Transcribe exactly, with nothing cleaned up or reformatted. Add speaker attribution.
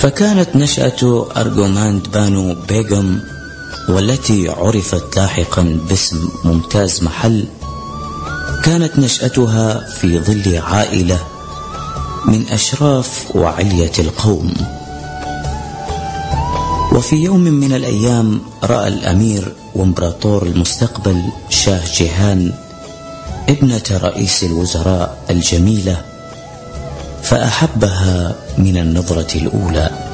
Speaker 1: فكانت نشأة أرجوماند بانو بيغم، والتي عرفت لاحقا باسم ممتاز محل، كانت نشأتها في ظل عائلة من أشراف وعلية القوم. وفي يوم من الأيام رأى الأمير وامبراطور المستقبل شاه جيهان ابنة رئيس الوزراء الجميلة، فأحبها من النظرة الأولى.